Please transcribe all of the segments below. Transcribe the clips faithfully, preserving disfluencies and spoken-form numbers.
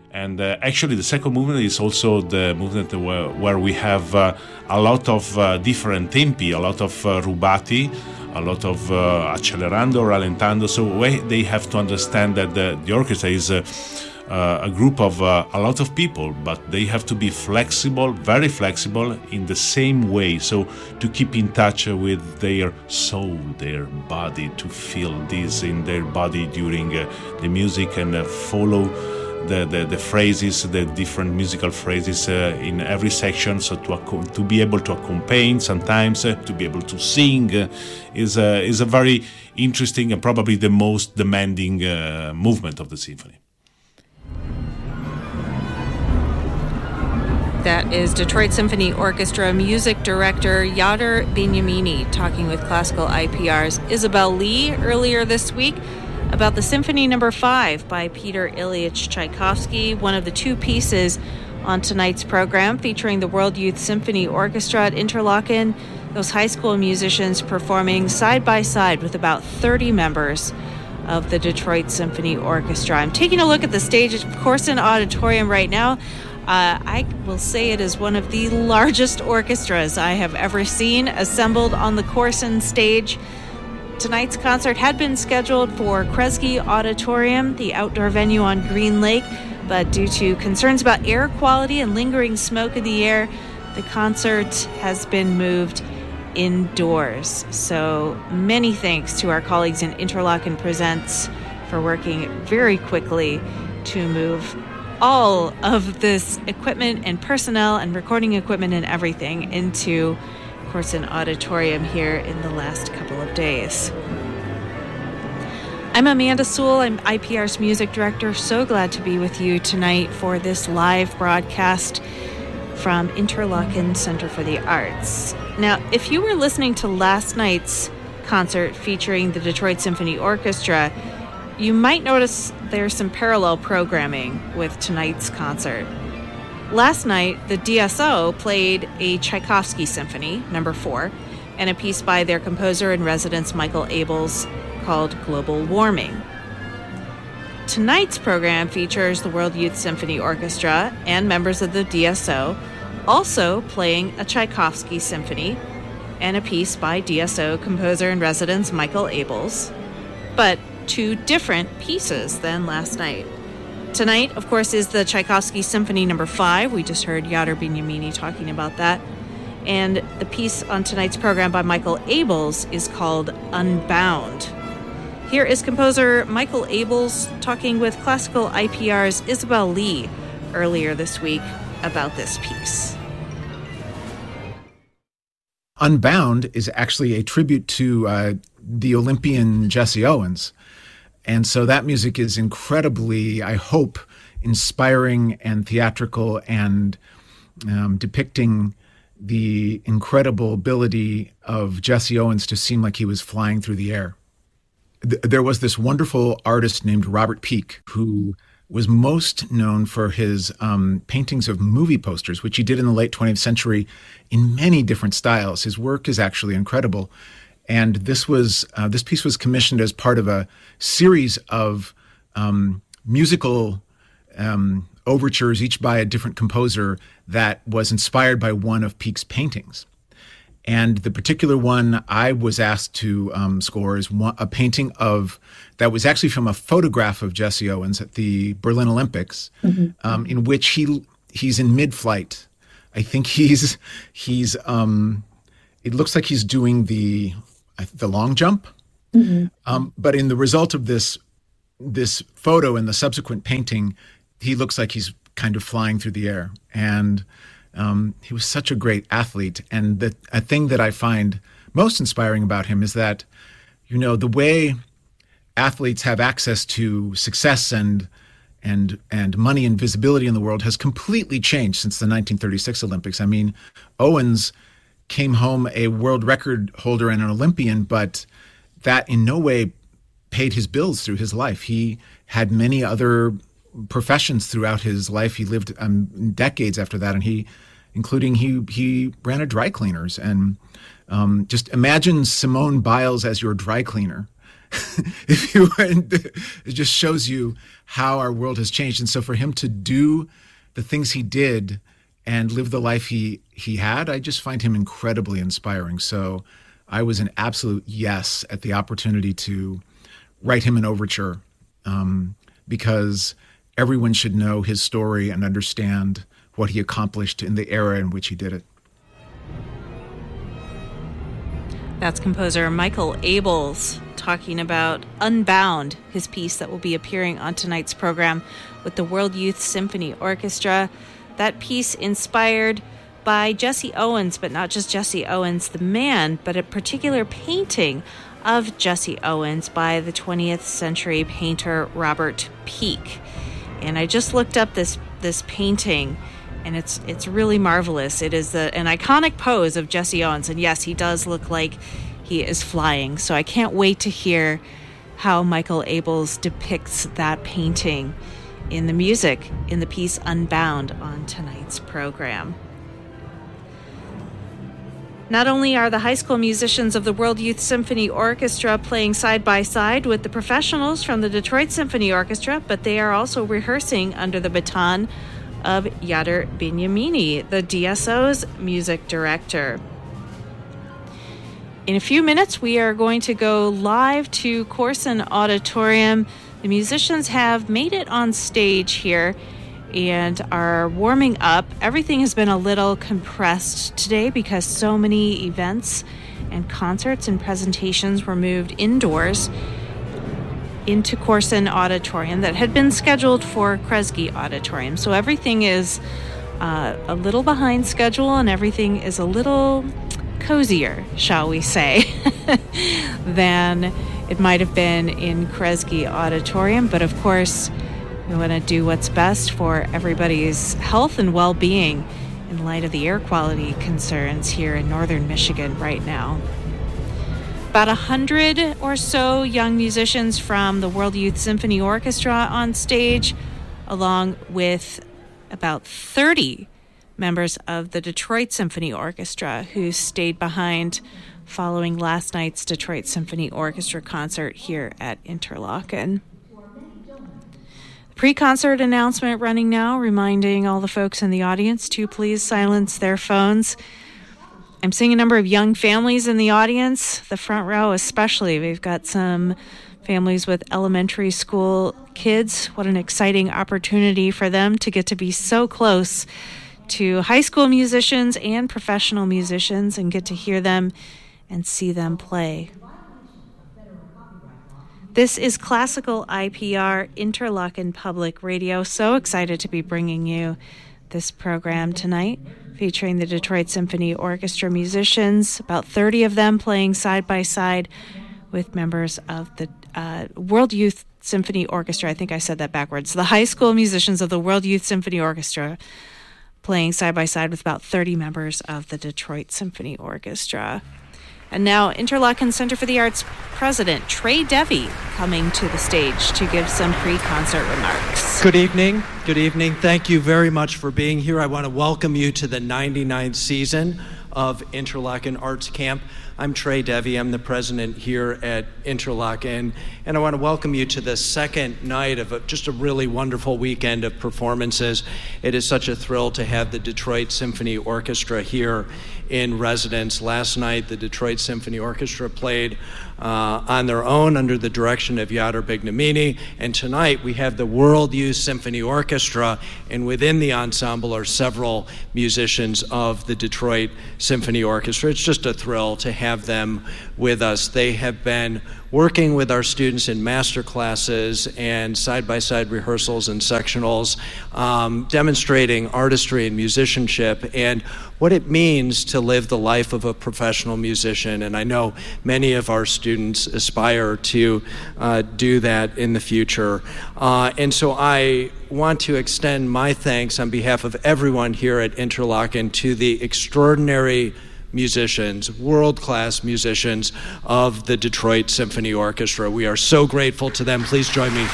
And uh, actually, the second movement is also the movement where, where we have uh, a lot of uh, different tempi, a lot of uh, rubati, a lot of uh, accelerando, rallentando. So we, they have to understand that the, the orchestra is uh, uh, a group of uh, a lot of people, but they have to be flexible, very flexible in the same way. So to keep in touch with their soul, their body, to feel this in their body during uh, the music and uh, follow The, the, the phrases, the different musical phrases uh, in every section, so to to be able to accompany sometimes, uh, to be able to sing, uh, is, a, is a very interesting and probably the most demanding uh, movement of the symphony. That is Detroit Symphony Orchestra music director Yadar Benyamini talking with Classical I P R's Isabel Lee earlier this week about the Symphony Number Five by Peter Ilyich Tchaikovsky, one of the two pieces on tonight's program featuring the World Youth Symphony Orchestra at Interlochen, those high school musicians performing side by side with about thirty members of the Detroit Symphony Orchestra. I'm taking a look at the stage at Corson Auditorium right now. Uh, I will say it is one of the largest orchestras I have ever seen assembled on the Corson stage. Tonight's concert had been scheduled for Kresge Auditorium, the outdoor venue on Green Lake, but due to concerns about air quality and lingering smoke in the air, the concert has been moved indoors. So many thanks to our colleagues in Interlochen Presents for working very quickly to move all of this equipment and personnel and recording equipment and everything into Corson Auditorium here in the last couple of days. I'm Amanda Sewell. I'm I P R's music director. So glad to be with you tonight for this live broadcast from Interlochen Center for the Arts. Now, if you were listening to last night's concert featuring the Detroit Symphony Orchestra, you might notice there's some parallel programming with tonight's concert. Last night, the D S O played a Tchaikovsky symphony, number four, and a piece by their composer in residence, Michael Abels, called Global Warming. Tonight's program features the World Youth Symphony Orchestra and members of the D S O also playing a Tchaikovsky symphony and a piece by D S O composer in residence, Michael Abels, but two different pieces than last night. Tonight, of course, is the Tchaikovsky Symphony Number Five. We just heard Yadar Benyamini talking about that. And the piece on tonight's program by Michael Abels is called Unbound. Here is composer Michael Abels talking with Classical I P R's Isabel Lee earlier this week about this piece. Unbound is actually a tribute to uh, the Olympian Jesse Owens. And so that music is incredibly, I hope, inspiring and theatrical and um, depicting the incredible ability of Jesse Owens to seem like he was flying through the air. Th- there was this wonderful artist named Robert Peake who was most known for his um, paintings of movie posters, which he did in the late twentieth century in many different styles. His work is actually incredible. And this was uh, this piece was commissioned as part of a series of um, musical um, overtures, each by a different composer, that was inspired by one of Peake's paintings. And the particular one I was asked to um, score is one, a painting of that was actually from a photograph of Jesse Owens at the Berlin Olympics, mm-hmm. um, in which he he's in mid-flight. I think he's he's um, it looks like he's doing the the long jump, mm-hmm. um, but in the result of this this photo and the subsequent painting, he looks like he's kind of flying through the air. And um, he was such a great athlete. And the a thing that I find most inspiring about him is that, you know, the way athletes have access to success and and and money and visibility in the world has completely changed since the nineteen thirty-six Olympics. I mean, Owens came home a world record holder and an Olympian, but that in no way paid his bills through his life. He had many other professions throughout his life. He lived um, decades after that, and he, including he he ran a dry cleaners. And um, just imagine Simone Biles as your dry cleaner. if you it just shows you how our world has changed. And so for him to do the things he did and live the life he he had, I just find him incredibly inspiring. So I was an absolute yes at the opportunity to write him an overture, um, because everyone should know his story and understand what he accomplished in the era in which he did it. That's composer Michael Abels talking about Unbound, his piece that will be appearing on tonight's program with the World Youth Symphony Orchestra. That piece inspired by Jesse Owens, but not just Jesse Owens, the man, but a particular painting of Jesse Owens by the twentieth century painter Robert Peake. And I just looked up this this painting, and it's it's really marvelous. It is the, an iconic pose of Jesse Owens, and yes, he does look like he is flying. So I can't wait to hear how Michael Abels depicts that painting in the music in the piece Unbound on tonight's program. Not only are the high school musicians of the World Youth Symphony Orchestra playing side by side with the professionals from the Detroit Symphony Orchestra, but they are also rehearsing under the baton of Yadar Binyamini, the D S O's music director. In a few minutes, we are going to go live to Corson Auditorium. The musicians have made it on stage here and are warming up. Everything has been a little compressed today because so many events and concerts and presentations were moved indoors into Corson Auditorium that had been scheduled for Kresge Auditorium. So everything is uh, a little behind schedule, and everything is a little cozier, shall we say, than it might have been in Kresge Auditorium. But of course, we want to do what's best for everybody's health and well-being in light of the air quality concerns here in northern Michigan right now. About a hundred or so young musicians from the World Youth Symphony Orchestra on stage, along with about thirty members of the Detroit Symphony Orchestra who stayed behind following last night's Detroit Symphony Orchestra concert here at Interlochen. Pre-concert announcement running now, reminding all the folks in the audience to please silence their phones. I'm seeing a number of young families in the audience, the front row especially. We've got some families with elementary school kids. What an exciting opportunity for them to get to be so close to high school musicians and professional musicians and get to hear them and see them play. This is Classical I P R, Interlochen Public Radio. So excited to be bringing you this program tonight, featuring the Detroit Symphony Orchestra musicians, about thirty of them playing side by side with members of the uh, World Youth Symphony Orchestra. I think I said that backwards. The high school musicians of the World Youth Symphony Orchestra playing side by side with about thirty members of the Detroit Symphony Orchestra. And now, Interlochen Center for the Arts President Trey Devy coming to the stage to give some pre-concert remarks. Good evening. Good evening. Thank you very much for being here. I want to welcome you to the ninety-ninth season of Interlochen Arts Camp. I'm Trey Devy. I'm the president here at Interlochen, and I want to welcome you to the second night of a, just a really wonderful weekend of performances. It is such a thrill to have the Detroit Symphony Orchestra here in residence. Last night, the Detroit Symphony Orchestra played uh, on their own under the direction of Yadar Binyamini, and tonight we have the World Youth Symphony Orchestra, and within the ensemble are several musicians of the Detroit Symphony Orchestra. It's just a thrill to have them with us. They have been working with our students in master classes and side-by-side rehearsals and sectionals, um, demonstrating artistry and musicianship and what it means to live the life of a professional musician. And I know many of our students aspire to uh, do that in the future. Uh, and so I want to extend my thanks on behalf of everyone here at Interlochen to the extraordinary musicians, world-class musicians of the Detroit Symphony Orchestra. We are so grateful to them. Please join me.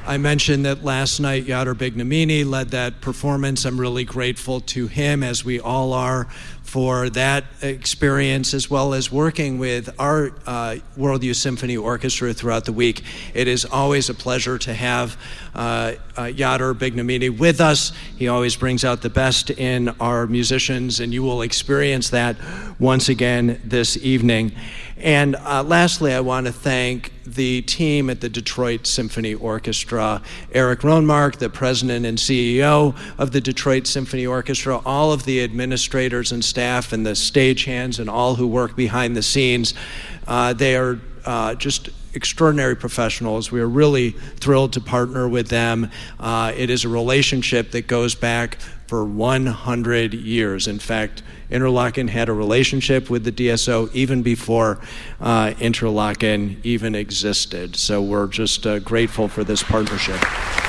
I mentioned that last night Yadar Bignamini led that performance. I'm really grateful to him, as we all are, for that experience, as well as working with our uh, World Youth Symphony Orchestra throughout the week. It is always a pleasure to have uh, uh, Yadar Bignamini with us. He always brings out the best in our musicians, and you will experience that once again this evening. And uh, lastly, I want to thank the team at the Detroit Symphony Orchestra, Eric Rohnmark, the president and C E O of the Detroit Symphony Orchestra, all of the administrators and staff and the stagehands and all who work behind the scenes. Uh, they are uh, just extraordinary professionals. We are really thrilled to partner with them. Uh, it is a relationship that goes back for one hundred years. In fact, Interlochen had a relationship with the D S O even before uh, Interlochen even existed. So we're just uh, grateful for this partnership.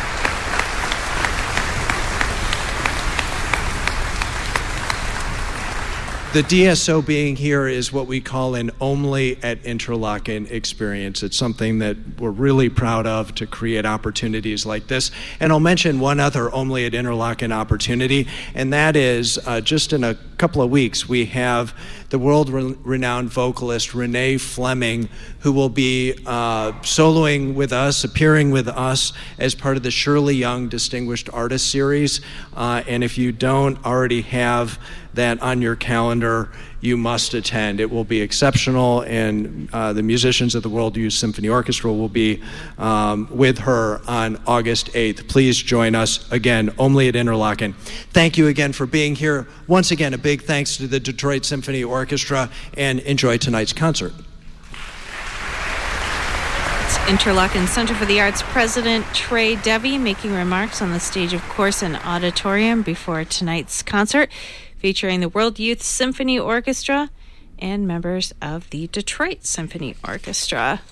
The D S O being here is what we call an Only at Interlochen experience. It's something that we're really proud of, to create opportunities like this. And I'll mention one other Only at Interlochen opportunity, and that is uh, just in a couple of weeks, we have the world-renowned vocalist Renee Fleming, who will be uh, soloing with us, appearing with us as part of the Shirley Young Distinguished Artist Series. Uh, and if you don't already have that on your calendar, you must attend. It will be exceptional, and uh, the musicians of the World Youth Symphony Orchestra will be um, with her on August eighth. Please join us, again, only at Interlochen. Thank you again for being here. Once again, a big thanks to the Detroit Symphony Orchestra, and enjoy tonight's concert. It's Interlochen Center for the Arts President Trey Devy making remarks on the stage of Corson Auditorium before tonight's concert, featuring the World Youth Symphony Orchestra and members of the Detroit Symphony Orchestra.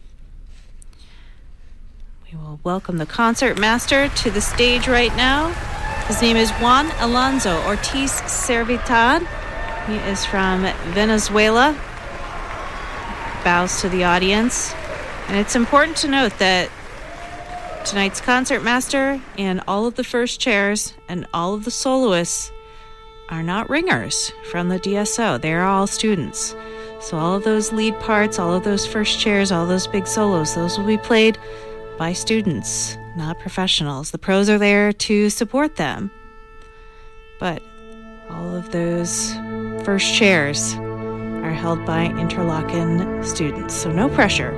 We will welcome the concert master to the stage right now. His name is Juan Alonso Ortiz Servitad. He is from Venezuela. Bows to the audience. And it's important to note that tonight's concert master and all of the first chairs and all of the soloists are not ringers from the D S O. They're all students. So all of those lead parts, all of those first chairs, all those big solos, those will be played by students, not professionals. The pros are there to support them. But all of those first chairs are held by Interlochen students. So no pressure.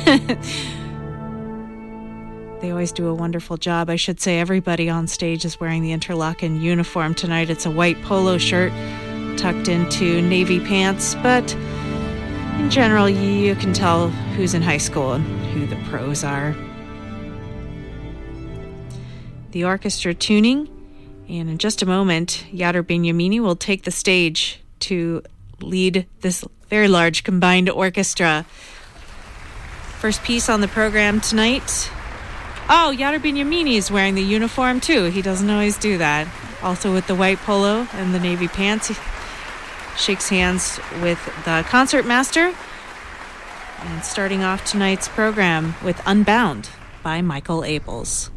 They always do a wonderful job. I should say everybody on stage is wearing the Interlochen uniform tonight. It's a white polo shirt tucked into navy pants, but in general, you can tell who's in high school and who the pros are. The orchestra tuning, and in just a moment, Yadar Bignamini will take the stage to lead this very large combined orchestra. First piece on the program tonight. Oh, Yadar Bignamini is wearing the uniform too. He doesn't always do that. Also with the white polo and the navy pants. He shakes hands with the concertmaster. And starting off tonight's program with Unbound by Michael Abels.